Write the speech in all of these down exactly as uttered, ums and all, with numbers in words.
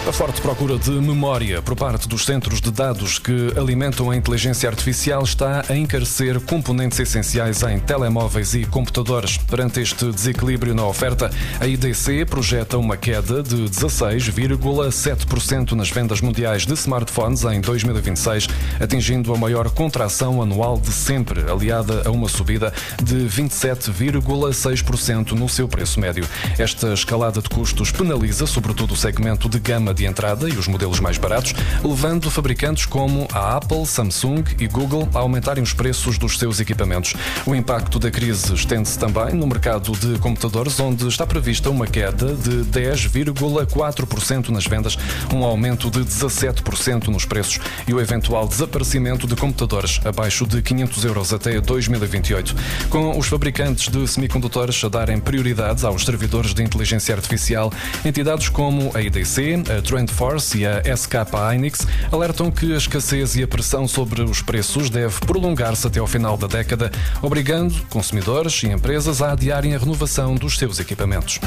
A forte procura de memória por parte dos centros de dados que alimentam a inteligência artificial está a encarecer componentes essenciais em telemóveis e computadores. Perante este desequilíbrio na oferta, a I D C projeta uma queda de dezasseis vírgula sete por cento nas vendas mundiais de smartphones em dois mil e vinte e seis, atingindo a maior contração anual de sempre, aliada a uma subida de vinte e sete vírgula seis por cento no seu preço médio. Esta escalada de custos penaliza sobretudo o segmento de gama de entrada e os modelos mais baratos, levando fabricantes como a Apple, Samsung e Google a aumentarem os preços dos seus equipamentos. O impacto da crise estende-se também no mercado de computadores, onde está prevista uma queda de dez vírgula quatro por cento nas vendas, um aumento de dezassete por cento nos preços e o eventual desaparecimento de computadores abaixo de quinhentos euros até dois mil e vinte e oito. Com os fabricantes de semicondutores a darem prioridade aos servidores de inteligência artificial, entidades como a I D C, a TrendForce e a S K Hynix alertam que a escassez e a pressão sobre os preços deve prolongar-se até ao final da década, obrigando consumidores e empresas a adiarem a renovação dos seus equipamentos.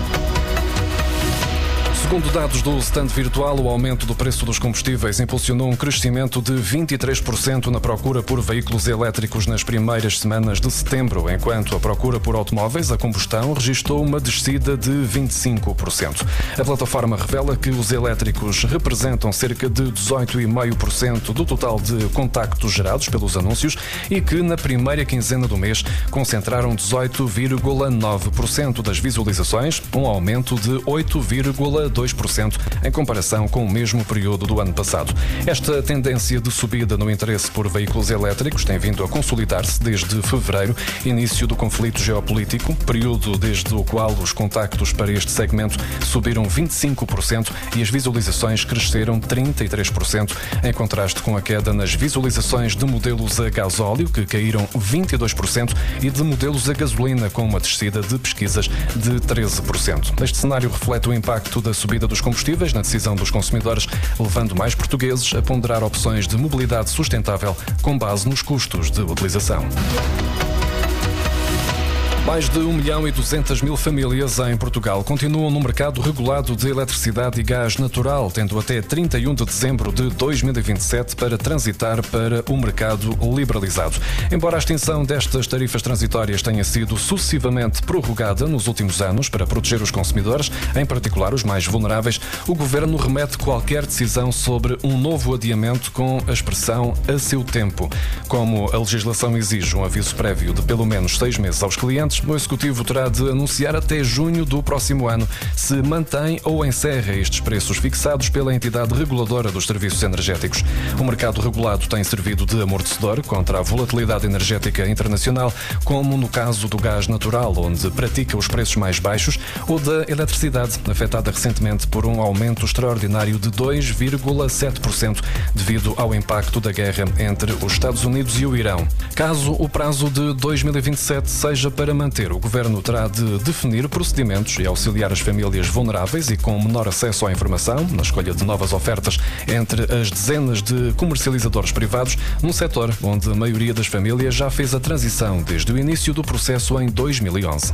Segundo dados do stand virtual, o aumento do preço dos combustíveis impulsionou um crescimento de vinte e três por cento na procura por veículos elétricos nas primeiras semanas de setembro, enquanto a procura por automóveis a combustão registrou uma descida de vinte e cinco por cento. A plataforma revela que os elétricos representam cerca de dezoito vírgula cinco por cento do total de contactos gerados pelos anúncios e que na primeira quinzena do mês concentraram dezoito vírgula nove por cento das visualizações, um aumento de oito vírgula dois por cento em comparação com o mesmo período do ano passado. Esta tendência de subida no interesse por veículos elétricos tem vindo a consolidar-se desde fevereiro, início do conflito geopolítico, período desde o qual os contactos para este segmento subiram vinte e cinco por cento e as visualizações cresceram trinta e três por cento, em contraste com a queda nas visualizações de modelos a gasóleo, que caíram vinte e dois por cento, e de modelos a gasolina, com uma descida de pesquisas de treze por cento. Este cenário reflete o impacto da subida dos combustíveis na decisão dos consumidores, levando mais portugueses a ponderar opções de mobilidade sustentável com base nos custos de utilização. Mais de um milhão e duzentas mil famílias em Portugal continuam no mercado regulado de eletricidade e gás natural, tendo até trinta e um de dezembro de dois mil e vinte e sete para transitar para o mercado liberalizado. Embora a extensão destas tarifas transitórias tenha sido sucessivamente prorrogada nos últimos anos para proteger os consumidores, em particular os mais vulneráveis, o Governo remete qualquer decisão sobre um novo adiamento com a expressão "a seu tempo". Como a legislação exige um aviso prévio de pelo menos seis meses aos clientes, o Executivo terá de anunciar até junho do próximo ano se mantém ou encerra estes preços fixados pela entidade reguladora dos serviços energéticos. O mercado regulado tem servido de amortecedor contra a volatilidade energética internacional, como no caso do gás natural, onde pratica os preços mais baixos, ou da eletricidade, afetada recentemente por um aumento extraordinário de dois vírgula sete por cento devido ao impacto da guerra entre os Estados Unidos e o Irão. Caso o prazo de dois mil e vinte e sete seja para manter, o Governo terá de definir procedimentos e auxiliar as famílias vulneráveis e com menor acesso à informação na escolha de novas ofertas entre as dezenas de comercializadores privados num setor onde a maioria das famílias já fez a transição desde o início do processo em dois mil e onze.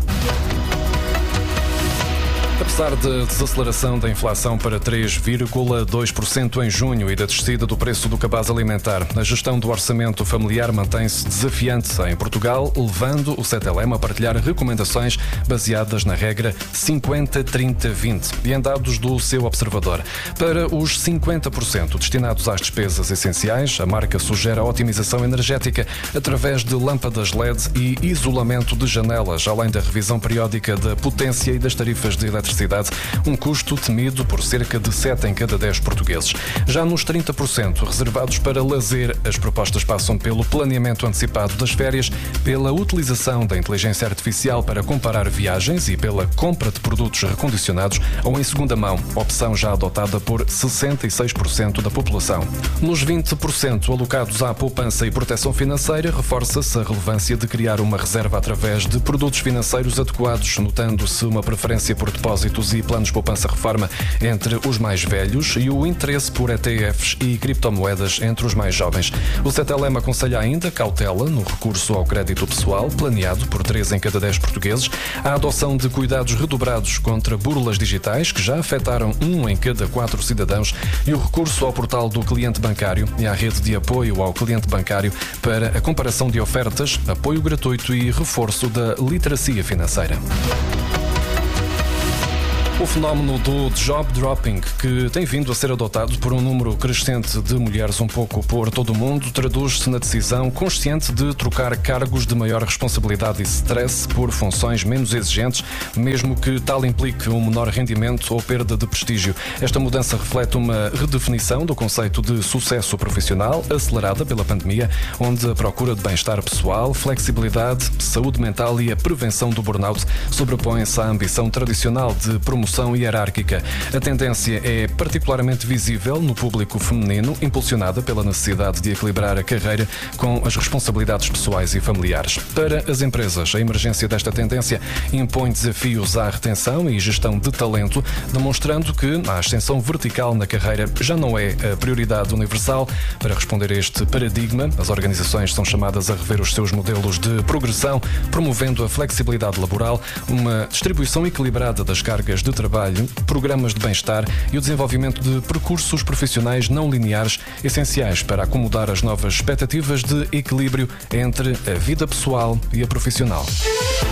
Apesar da desaceleração da inflação para três vírgula dois por cento em junho e da descida do preço do cabaz alimentar, a gestão do orçamento familiar mantém-se desafiante em Portugal, levando o C T L M a partilhar recomendações baseadas na regra cinquenta trinta vinte e em dados do seu observador. Para os cinquenta por cento destinados às despesas essenciais, a marca sugere a otimização energética através de lâmpadas L E D e isolamento de janelas, além da revisão periódica da potência e das tarifas de eletricidade, um custo temido por cerca de sete em cada dez portugueses. Já nos trinta por cento reservados para lazer, as propostas passam pelo planeamento antecipado das férias, pela utilização da inteligência artificial para comparar viagens e pela compra de produtos recondicionados ou em segunda mão, opção já adotada por sessenta e seis por cento da população. Nos vinte por cento alocados à poupança e proteção financeira, reforça-se a relevância de criar uma reserva através de produtos financeiros adequados, notando-se uma preferência por depósitos depósitos e planos poupança-reforma entre os mais velhos e o interesse por E T Fs e criptomoedas entre os mais jovens. O CETELEM aconselha ainda cautela no recurso ao crédito pessoal, planeado por três em cada dez portugueses, a adoção de cuidados redobrados contra burlas digitais, que já afetaram um em cada quatro cidadãos, e o recurso ao portal do cliente bancário e à rede de apoio ao cliente bancário para a comparação de ofertas, apoio gratuito e reforço da literacia financeira. O fenómeno do job dropping, que tem vindo a ser adotado por um número crescente de mulheres um pouco por todo o mundo, traduz-se na decisão consciente de trocar cargos de maior responsabilidade e stress por funções menos exigentes, mesmo que tal implique um menor rendimento ou perda de prestígio. Esta mudança reflete uma redefinição do conceito de sucesso profissional, acelerada pela pandemia, onde a procura de bem-estar pessoal, flexibilidade, saúde mental e a prevenção do burnout sobrepõem-se à ambição tradicional de promoção hierárquica. A tendência é particularmente visível no público feminino, impulsionada pela necessidade de equilibrar a carreira com as responsabilidades pessoais e familiares. Para as empresas, a emergência desta tendência impõe desafios à retenção e gestão de talento, demonstrando que a ascensão vertical na carreira já não é a prioridade universal. Para responder a este paradigma, as organizações são chamadas a rever os seus modelos de progressão, promovendo a flexibilidade laboral, uma distribuição equilibrada das cargas de trabalho, programas de bem-estar e o desenvolvimento de percursos profissionais não lineares, essenciais para acomodar as novas expectativas de equilíbrio entre a vida pessoal e a profissional.